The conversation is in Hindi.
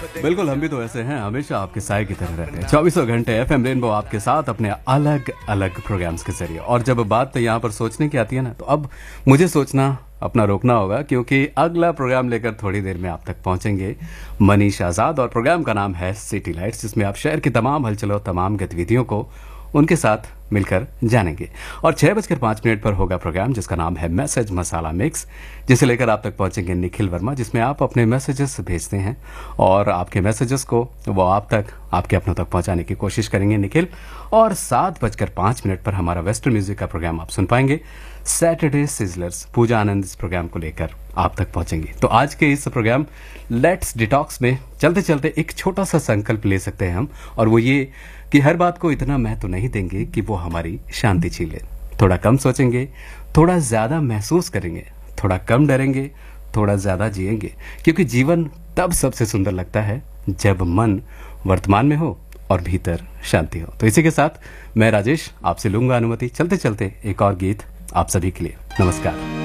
बिल्कुल, हम भी तो ऐसे हैं, हमेशा आपके साए की तरह रहते हैं। 24 घंटे एफएम रेनबो आपके साथ अपने अलग अलग प्रोग्राम्स के जरिए। और जब बात तो यहाँ पर सोचने की आती है ना, तो अब मुझे सोचना अपना रोकना होगा, क्योंकि अगला प्रोग्राम लेकर थोड़ी देर में आप तक पहुंचेंगे मनीष आजाद। और प्रोग्राम का नाम है सिटी लाइट्स, जिसमें आप शहर की तमाम हलचलों, तमाम गतिविधियों को उनके साथ मिलकर जानेंगे। और 6:05 पर होगा प्रोग्राम जिसका नाम है मैसेज मसाला मिक्स, जिसे लेकर आप तक पहुंचेंगे निखिल वर्मा, जिसमें आप अपने मैसेजेस भेजते हैं और आपके मैसेजेस को वो आप तक, आपके अपनों तक पहुंचाने की कोशिश करेंगे निखिल। और 7:05 पर हमारा वेस्टर्न म्यूजिक का प्रोग्राम आप सुन पाएंगे। सैटरडे सिजलर्स, पूजा आनंद इस प्रोग्राम को लेकर आप तक पहुंचेंगे। तो आज के इस प्रोग्राम लेट्स डिटॉक्स में चलते चलते एक छोटा सा संकल्प ले सकते हैं हम, और वो ये कि हर बात को इतना महत्व नहीं देंगे कि वो हमारी शांति छीन ले। थोड़ा कम सोचेंगे, थोड़ा ज्यादा महसूस करेंगे, थोड़ा कम डरेंगे, थोड़ा ज्यादा जिएंगे, क्योंकि जीवन तब सबसे सुंदर लगता है जब मन वर्तमान में हो और भीतर शांति हो। तो इसी के साथ मैं राजेश आपसे लूंगा अनुमति। चलते चलते एक और गीत आप सभी के लिए। नमस्कार।